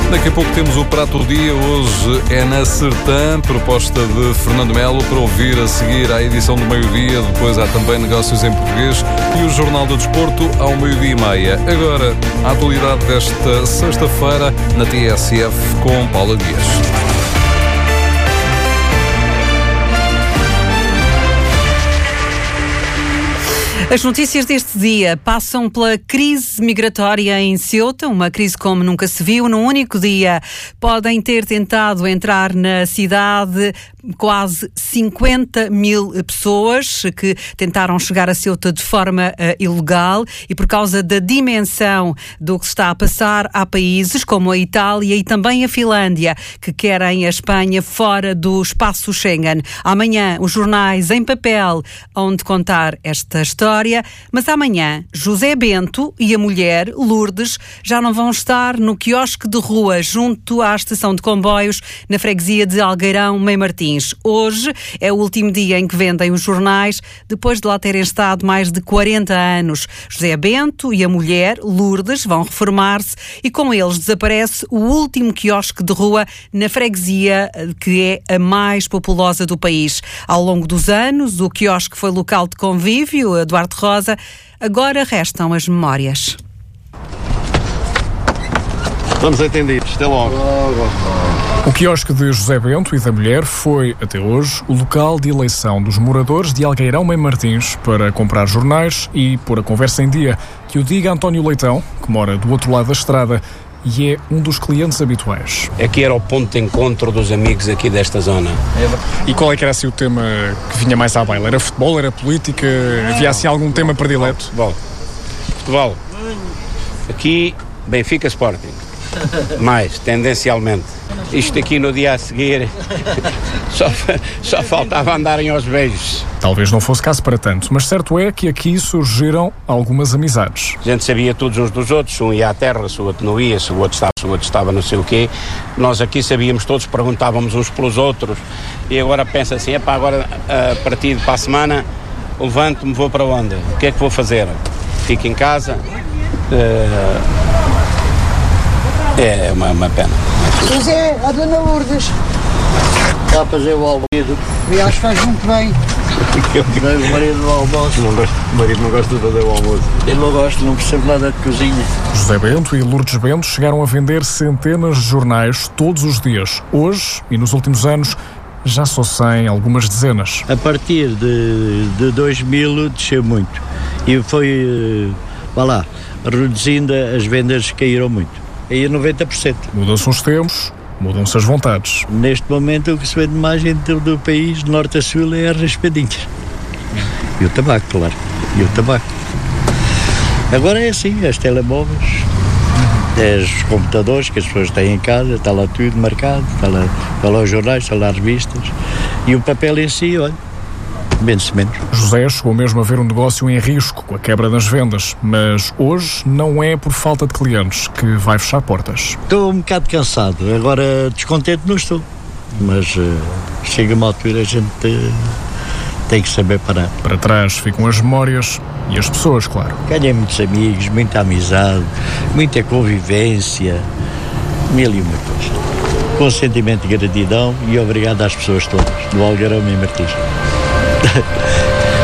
Daqui a pouco temos o Prato do Dia. Hoje é na Sertã, proposta de Fernando Melo, para ouvir a seguir à edição do meio-dia. Depois há também Negócios em Português e o Jornal do Desporto ao 12:30. Agora, a atualidade desta sexta-feira na TSF com Paula Dias. As notícias deste dia passam pela crise migratória em Ceuta, uma crise como nunca se viu. Num único dia podem ter tentado entrar na cidade quase 50 mil pessoas que tentaram chegar a Ceuta de forma ilegal, e por causa da dimensão do que se está a passar, há países como a Itália e também a Finlândia que querem a Espanha fora do espaço Schengen. Amanhã os jornais em papel hão de contar esta história, mas amanhã José Bento e a mulher Lourdes já não vão estar no quiosque de rua junto à estação de comboios na freguesia de Algueirão Mãe Martins. Hoje é o último dia em que vendem os jornais, depois de lá terem estado mais de 40 anos. José Bento e a mulher Lourdes vão reformar-se e com eles desaparece o último quiosque de rua na freguesia que é a mais populosa do país. Ao longo dos anos, o quiosque foi local de convívio, Eduardo Rosa. Agora restam as memórias. Estamos atendidos, até logo. O quiosque de José Bento e da mulher foi, até hoje, o local de eleição dos moradores de Algueirão Mãe Martins para comprar jornais e pôr a conversa em dia. Que o diga António Leitão, que mora do outro lado da estrada e é um dos clientes habituais. Aqui era o ponto de encontro dos amigos aqui desta zona. E qual é que era assim o tema que vinha mais à baila? Era futebol, era política? Havia assim algum tema predileto? Futebol. Aqui, Benfica Sporting. Mais, tendencialmente. Isto aqui no dia a seguir só faltava andarem aos beijos. Talvez não fosse caso para tanto, mas certo é que aqui surgiram algumas amizades. A gente sabia todos uns dos outros, um ia à terra, se o outro não ia, se o outro estava não sei o quê. Nós aqui sabíamos todos, perguntávamos uns pelos outros, e agora pensa assim, agora a partir para a semana levanto-me, vou para onde? O que é que vou fazer? Fico em casa? É uma pena. Pois é, a dona Lourdes. Está a fazer o almoço. E acho que faz muito bem. O marido do almoço. O marido não gosta de fazer o almoço. Eu não gosto, não percebo nada de cozinha. José Bento e Lourdes Bento chegaram a vender centenas de jornais todos os dias. Hoje, e nos últimos anos, já só 100, algumas dezenas. A partir de 2000 desceu muito. E foi, reduzindo, as vendas caíram muito. Aí 90%. Mudam-se os tempos, mudam-se as vontades. Neste momento o que se vende mais em todo o país, de norte a sul, é as raspadinhas. E o tabaco, claro. E o tabaco. Agora é assim, as telemóveis, os computadores que as pessoas têm em casa, está lá tudo marcado, está lá os jornais, está lá as revistas. E o papel em si, olha, vende-se menos. José chegou mesmo a ver um negócio em risco com a quebra das vendas, mas hoje não é por falta de clientes que vai fechar portas. Estou um bocado cansado, agora descontente não estou, mas chega uma altura a gente tem que saber parar. Para trás ficam as memórias e as pessoas, claro. Ganhei muitos amigos, muita amizade, muita convivência, mil e uma coisas. Com sentimento de gratidão e obrigado às pessoas todas do Algueirão Mãe Martins.